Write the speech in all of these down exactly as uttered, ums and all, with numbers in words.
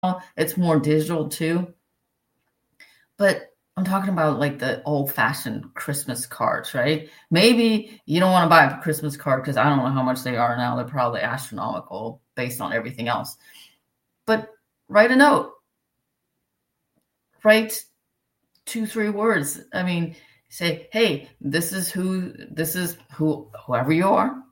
it's more digital too. But I'm talking about like the old-fashioned Christmas cards, right? Maybe you don't want to buy a Christmas card because I don't know how much they are now. They're probably astronomical based on everything else. But write a note. Write two, three words. I mean, say, hey, this is who, this is who, whoever you are.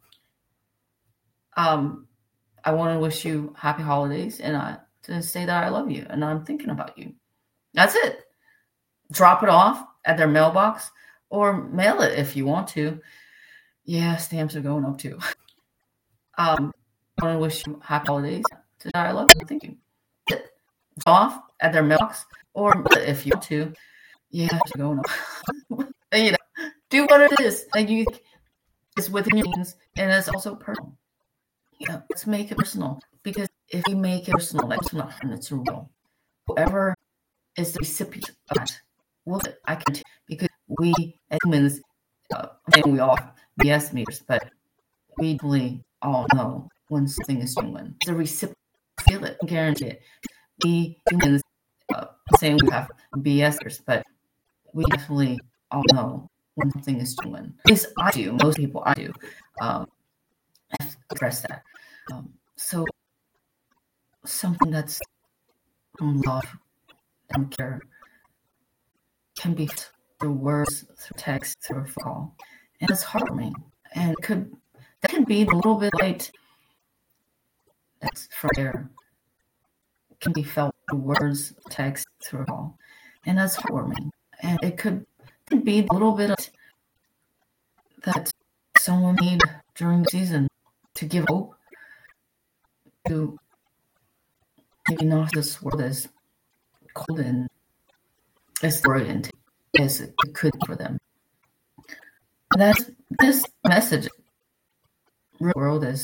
Um, I want to wish you happy holidays, and I to say that I love you and I'm thinking about you. That's it. Drop it off at their mailbox or mail it if you want to. Yeah, stamps are going up too. Um, I want to wish you happy holidays. To I love you. Thank you. Drop off at their mailbox or mail it if you want to. Yeah, it's going up. You know, do what it is that you think is within your means, and it's also personal. Yeah, let's make it personal, because if we make it personal, that's not and it's real. Whoever is the recipient of that, will I can because we as humans, uh, I mean, we all B S meters, but we really all know when something is genuine. The recipient feel it, guarantee it. We humans, uh, saying we have B S meters, but we definitely all know when something is genuine. At least I do. Most people I do. Um, address that. Um, so something that's from love and care can be through words, through text, through a phone call, and it's heartwarming. And it could that can be a little bit light that's from there can be felt through words, text, through a call, and that's heartwarming. And it could, it could be a little bit of that someone need during the season to give hope, to maybe not this world as cold and as brilliant as it could for them. And that's this message. Real world is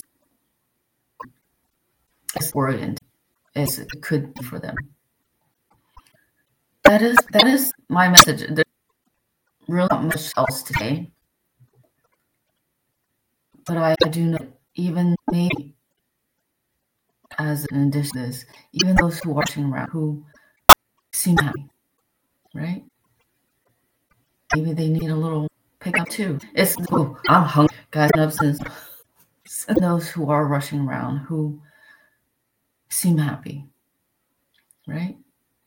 as brilliant as it could be for them. That is that is my message. There's really not much else to say. But I, I do know, even maybe as an addition to this, even those who are watching around who seem happy, right? Maybe they need a little pick up too. It's, oh, I'm hungry. Guys, up since and those who are rushing around who seem happy, right?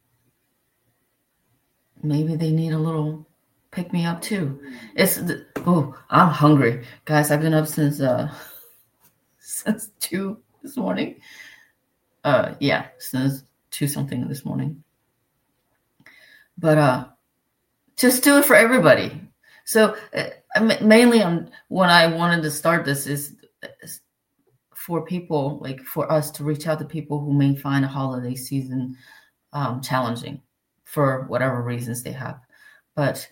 Maybe they need a little pick me up too. It's oh, I'm hungry, guys. I've been up since uh since two this morning. Uh, yeah, since two something this morning. But uh, just do it for everybody. So uh, mainly, on when I wanted to start this is, is for people, like for us to reach out to people who may find a holiday season um, challenging for whatever reasons they have, but.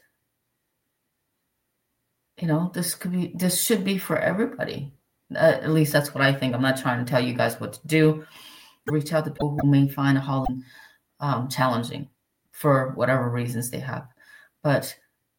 You know, this could be, this should be for everybody. Uh, at least that's what I think. I'm not trying to tell you guys what to do. Reach out to people who may find a holiday um, challenging for whatever reasons they have. But,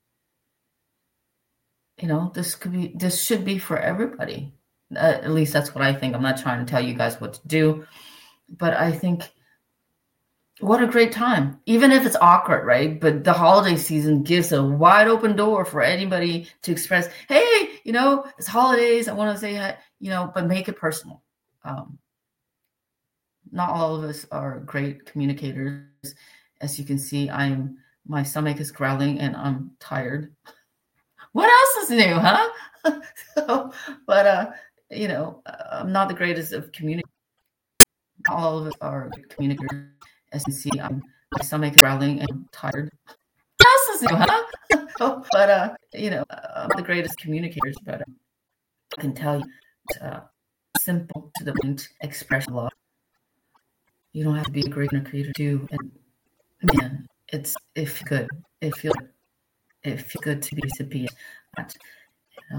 you know, this could be, this should be for everybody. Uh, at least that's what I think. I'm not trying to tell you guys what to do. But I think, what a great time, even if it's awkward, right? But the holiday season gives a wide open door for anybody to express, hey, you know, it's holidays. I want to say, you know, but make it personal. Um, not all of us are great communicators. As you can see, I'm, my stomach is growling and I'm tired. What else is new, huh? so, but, uh, you know, I'm not the greatest of communicators. Not all of us are communicators. As you can see, I'm, my stomach is growling and I'm tired. What else is new, huh? oh, but, uh, you know, I'm not the greatest communicators, but uh, I can tell you, uh, simple to the point expression love. You don't have to be a great communicator too. And man, it's, it feels good. It feels, it feels good to be recipient.